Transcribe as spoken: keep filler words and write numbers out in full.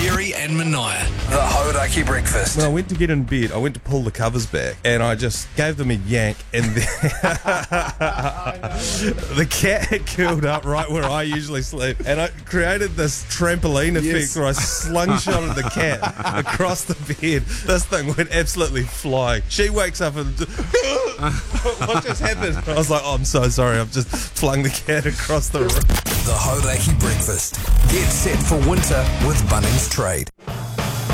Berry and Mania. The Hauraki Breakfast. When I went to get in bed, I went to pull the covers back, and I just gave them a yank, and then the cat had curled up right where I usually sleep, and I created this trampoline effect Yes. where I slingshotted the cat across the bed. This thing went absolutely flying. She wakes up and what just happened? I was like, oh, I'm so sorry. I've just flung the cat across the room. The Hauraki Breakfast. Get set for winter with Bunnings Trade.